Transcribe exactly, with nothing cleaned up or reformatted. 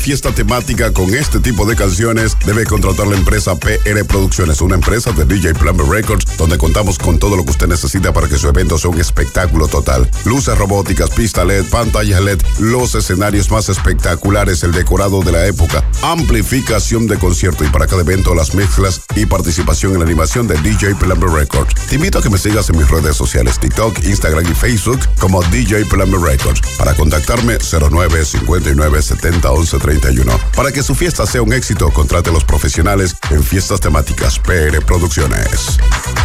fiesta temática con este tipo de canciones, debe contratar la empresa P R Producciones, una empresa de D J Plumber Records, donde contamos con todo lo que usted necesita para que su evento sea un espectáculo total. Luces robóticas, pista L E D, pantallas L E D, los escenarios más espectaculares, el decorado de la época, amplificación de concierto y para cada evento las mezclas y participación en la animación de D J Plumber Records. Te invito a que me sigas en mis redes sociales, TikTok, Instagram y Facebook como D J Plumber Records. Para contactarme, cero nueve cincuenta y nueve setenta once treinta y uno. Para que su fiesta sea un éxito, contrate a los profesionales en fiestas temáticas P R Producciones.